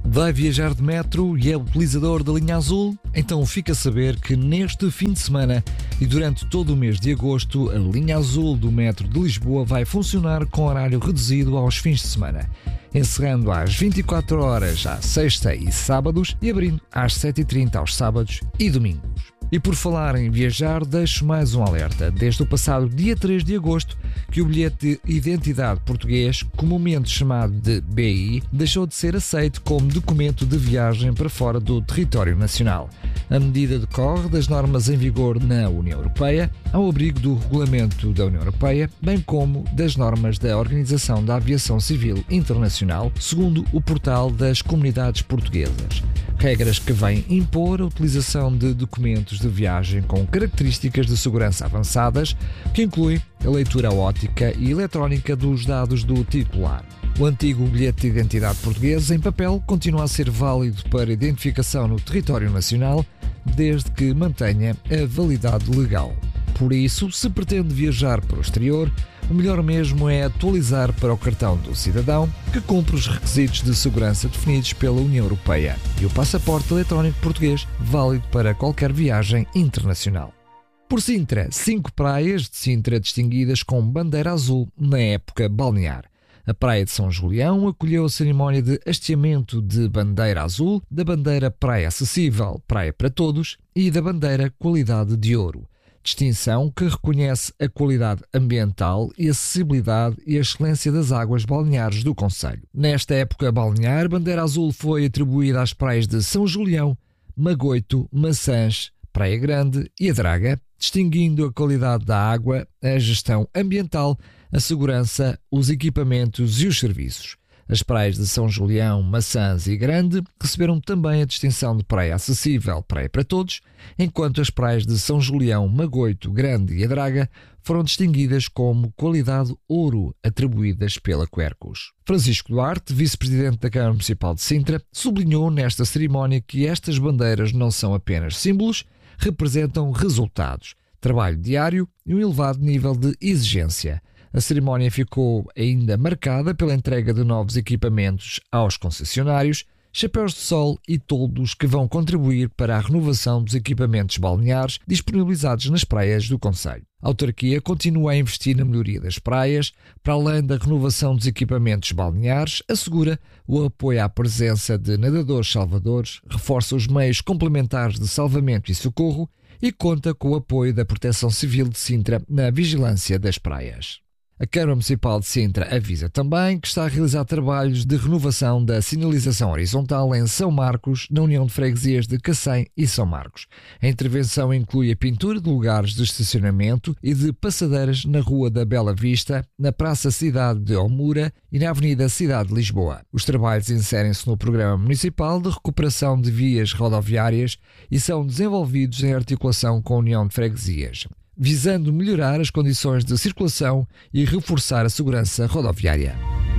Vai viajar de metro e é utilizador da linha azul? Então fica a saber que neste fim de semana e durante todo o mês de agosto, a linha azul do metro de Lisboa vai funcionar com horário reduzido aos fins de semana, encerrando às 24 horas à sexta e sábados e abrindo às 7h30 aos sábados e domingos. E por falar em viajar, deixo mais um alerta. Desde o passado dia 3 de agosto, que o bilhete de identidade português, comumente chamado de BI, deixou de ser aceito como documento de viagem para fora do território nacional. A medida decorre das normas em vigor na União Europeia, ao abrigo do Regulamento da União Europeia, bem como das normas da Organização da Aviação Civil Internacional, segundo o portal das Comunidades Portuguesas. Regras que vêm impor a utilização de documentos de viagem com características de segurança avançadas, que incluem a leitura óptica e eletrónica dos dados do titular. O antigo bilhete de identidade português em papel continua a ser válido para identificação no território nacional, desde que mantenha a validade legal. Por isso, se pretende viajar para o exterior, o melhor mesmo é atualizar para o cartão do cidadão, que cumpre os requisitos de segurança definidos pela União Europeia, e o passaporte eletrónico português, válido para qualquer viagem internacional. Por Sintra, 5 praias de Sintra distinguidas com bandeira azul na época balnear. A Praia de São Julião acolheu a cerimónia de hasteamento de bandeira azul, da bandeira Praia Acessível, Praia para Todos e da bandeira Qualidade de Ouro. Distinção que reconhece a qualidade ambiental e acessibilidade e a excelência das águas balneares do concelho. Nesta época balnear, bandeira azul foi atribuída às praias de São Julião, Magoito, Maçãs, Praia Grande e a Draga, distinguindo a qualidade da água, a gestão ambiental, a segurança, os equipamentos e os serviços. As praias de São Julião, Maçãs e Grande receberam também a distinção de Praia Acessível, Praia para Todos, enquanto as praias de São Julião, Magoito, Grande e a Draga foram distinguidas como Qualidade Ouro, atribuídas pela Quercus. Francisco Duarte, vice-presidente da Câmara Municipal de Sintra, sublinhou nesta cerimónia que estas bandeiras não são apenas símbolos, representam resultados, trabalho diário e um elevado nível de exigência. A cerimónia ficou ainda marcada pela entrega de novos equipamentos aos concessionários, chapéus de sol e toldos que vão contribuir para a renovação dos equipamentos balneares disponibilizados nas praias do concelho. A autarquia continua a investir na melhoria das praias, para além da renovação dos equipamentos balneares, assegura o apoio à presença de nadadores salvadores, reforça os meios complementares de salvamento e socorro e conta com o apoio da Proteção Civil de Sintra na vigilância das praias. A Câmara Municipal de Sintra avisa também que está a realizar trabalhos de renovação da sinalização horizontal em São Marcos, na União de Freguesias de Cacém e São Marcos. A intervenção inclui a pintura de lugares de estacionamento e de passadeiras na Rua da Bela Vista, na Praça Cidade de Almura e na Avenida Cidade de Lisboa. Os trabalhos inserem-se no Programa Municipal de Recuperação de Vias Rodoviárias e são desenvolvidos em articulação com a União de Freguesias, visando melhorar as condições de circulação e reforçar a segurança rodoviária.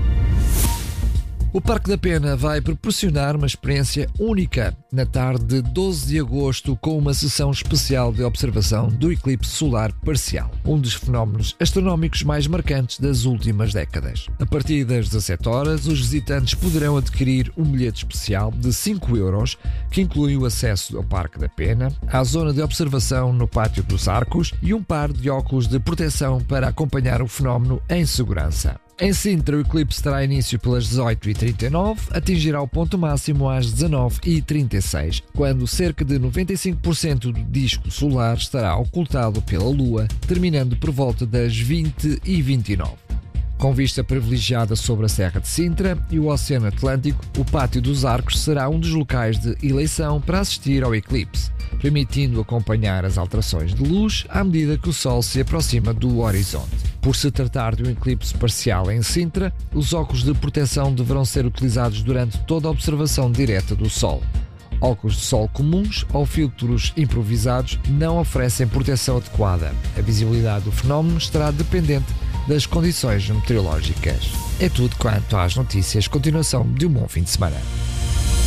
O Parque da Pena vai proporcionar uma experiência única na tarde de 12 de agosto com uma sessão especial de observação do eclipse solar parcial, um dos fenómenos astronómicos mais marcantes das últimas décadas. A partir das 17 horas, os visitantes poderão adquirir um bilhete especial de 5€, que inclui o acesso ao Parque da Pena, à zona de observação no Pátio dos Arcos e um par de óculos de proteção para acompanhar o fenómeno em segurança. Em Sintra, o eclipse terá início pelas 18h39, atingirá o ponto máximo às 19h36, quando cerca de 95% do disco solar estará ocultado pela Lua, terminando por volta das 20h29. Com vista privilegiada sobre a Serra de Sintra e o Oceano Atlântico, o Pátio dos Arcos será um dos locais de eleição para assistir ao eclipse, permitindo acompanhar as alterações de luz à medida que o Sol se aproxima do horizonte. Por se tratar de um eclipse parcial em Sintra, os óculos de proteção deverão ser utilizados durante toda a observação direta do Sol. Óculos de sol comuns ou filtros improvisados não oferecem proteção adequada. A visibilidade do fenómeno estará dependente das condições meteorológicas. É tudo quanto às notícias. Continuação de um bom fim de semana.